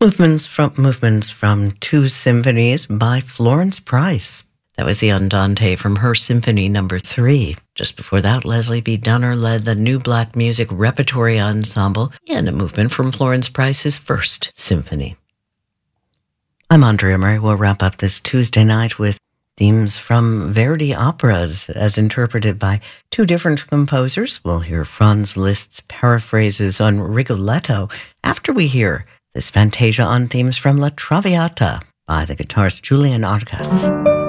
Movements from two symphonies by Florence Price. That was the Andante from her Symphony Number 3. Just before that, Leslie B. Dunner led the New Black Music Repertory Ensemble in a movement from Florence Price's First Symphony. I'm Andrea Murray. We'll wrap up this Tuesday night with themes from Verdi operas as interpreted by two different composers. We'll hear Franz Liszt's paraphrases on Rigoletto after we hear this Fantasia on themes from La Traviata by the guitarist Julian Arcas.